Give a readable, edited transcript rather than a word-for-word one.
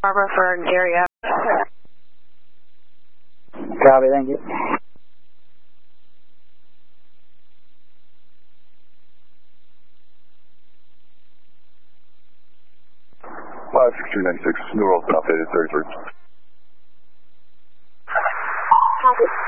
Barbara for an area. Copy, thank you. 56296, New World, updated 33. Copy.